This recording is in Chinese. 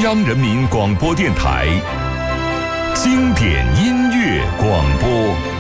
央人民广播电台经典音乐广播。